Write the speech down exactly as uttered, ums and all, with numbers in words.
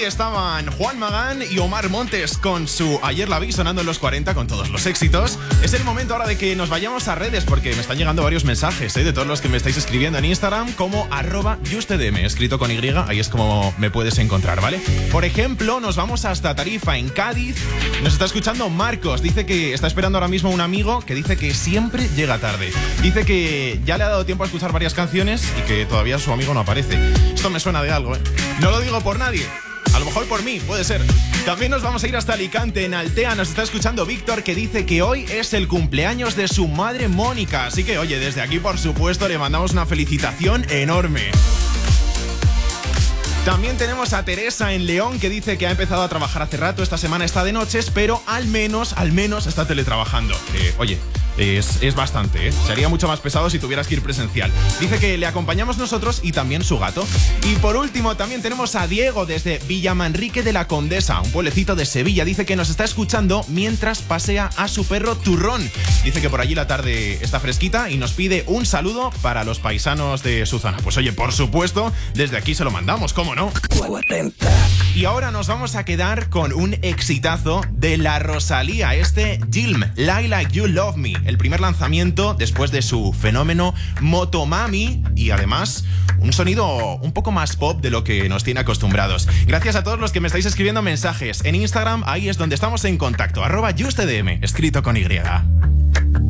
Ahí estaban Juan Magán y Omar Montes con su Ayer la vi sonando en los cuarenta con todos los éxitos. Es el momento ahora de que nos vayamos a redes porque me están llegando varios mensajes, ¿eh? De todos los que me estáis escribiendo en Instagram como arroba justdm, escrito con Y, ahí es como me puedes encontrar, ¿vale? Por ejemplo, nos vamos hasta Tarifa, en Cádiz. Nos está escuchando Marcos, dice que está esperando ahora mismo a un amigo que dice que siempre llega tarde. Dice que ya le ha dado tiempo a escuchar varias canciones y que todavía su amigo no aparece. Esto me suena de algo, ¿eh? No lo digo por nadie. A lo mejor por mí, puede ser. También nos vamos a ir hasta Alicante, en Altea. Nos está escuchando Víctor, que dice que hoy es el cumpleaños de su madre Mónica. Así que, oye, desde aquí, por supuesto, le mandamos una felicitación enorme. También tenemos a Teresa en León, que dice que ha empezado a trabajar hace rato. Esta semana está de noches, pero al menos, al menos está teletrabajando. Eh, oye, es, es bastante, ¿eh? Sería mucho más pesado si tuvieras que ir presencial. Dice que le acompañamos nosotros y también su gato. Y por último, también tenemos a Diego desde Villamanrique de la Condesa, un pueblecito de Sevilla. Dice que nos está escuchando mientras pasea a su perro Turrón. Dice que por allí la tarde está fresquita y nos pide un saludo para los paisanos de su zona. Pues oye, por supuesto, desde aquí se lo mandamos, ¿cómo no? Y ahora nos vamos a quedar con un exitazo de la Rosalía, este Gilm, Lie Like You Love Me, el primer lanzamiento después de su fenómeno Motomami y además un sonido un poco más pop de lo que nos tiene acostumbrados. Gracias a todos los que me estáis escribiendo mensajes en Instagram, ahí es donde estamos en contacto, arroba justdm, escrito con Y.